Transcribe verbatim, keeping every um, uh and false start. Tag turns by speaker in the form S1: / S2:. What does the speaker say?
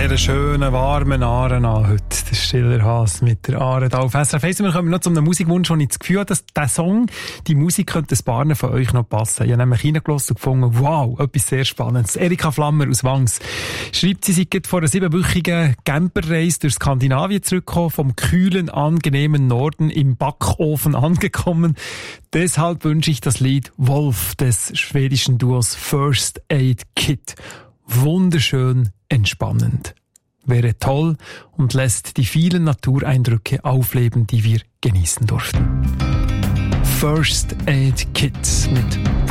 S1: dieser schönen, warmen Aare an heute. Der Stiller Haas mit der Aare da auf S R F eins. Wir kommen noch zu einem Musikwunsch, wo ich das Gefühl habe, dass der Song, die Musik könnte ein paar von euch noch passen. Ich habe nämlich reingelassen und gefunden, wow, etwas sehr Spannendes. Erika Flammer aus Wangs schreibt, sie sei vor einer siebenwöchigen Camperreise durch Skandinavien zurückgekommen, vom kühlen, angenehmen Norden im Backofen angekommen. Deshalb wünsche ich das Lied Wolf des schwedischen Duos First Aid Kit. Wunderschön entspannend. Wäre toll und lässt die vielen Natureindrücke aufleben, die wir genießen durften. First Aid Kit mit